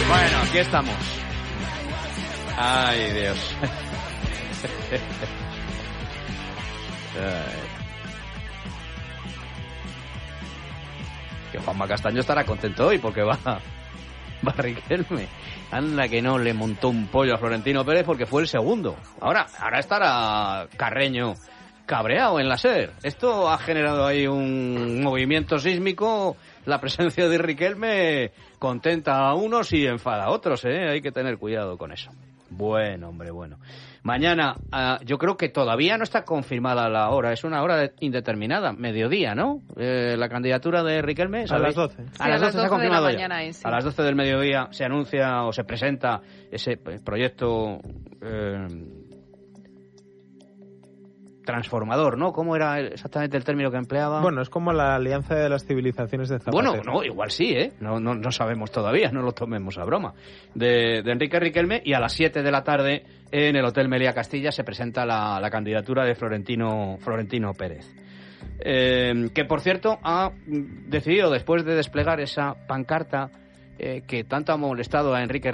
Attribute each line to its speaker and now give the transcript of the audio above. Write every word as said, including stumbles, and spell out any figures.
Speaker 1: Bueno, aquí estamos. Ay, Dios. Ay. Que Juanma Castaño estará contento hoy porque va, va Riquelme. Anda que no le montó un pollo a Florentino Pérez porque fue el segundo. Ahora, ahora estará Carreño cabreado en la SER. Esto ha generado ahí un movimiento sísmico. La presencia de Riquelme contenta a unos y enfada a otros, ¿eh? Hay que tener cuidado con eso. Bueno, hombre, bueno. Mañana, uh, yo creo que todavía no está confirmada la hora. Es una hora indeterminada, mediodía, ¿no? Eh, la candidatura de Riquelme, ¿sabéis?
Speaker 2: A las doce.
Speaker 1: A
Speaker 3: Sí,
Speaker 1: las
Speaker 3: a las
Speaker 1: doce se ha
Speaker 3: doce
Speaker 1: confirmado
Speaker 3: de la
Speaker 1: ya.
Speaker 3: mañana es, sí.
Speaker 1: A las doce del mediodía se anuncia o se presenta ese proyecto eh, transformador, ¿no? ¿Cómo era exactamente el término que empleaba?
Speaker 2: Bueno, es como la alianza de las civilizaciones de Zapatero.
Speaker 1: Bueno, no, igual sí, ¿eh? No, no, no sabemos todavía, no lo tomemos a broma. De, de Enrique Riquelme, y a las siete de la tarde en el Hotel Meliá Castilla se presenta la, la candidatura de Florentino, Florentino Pérez. Eh, que, por cierto, ha decidido, después de desplegar esa pancarta eh, que tanto ha molestado a Enrique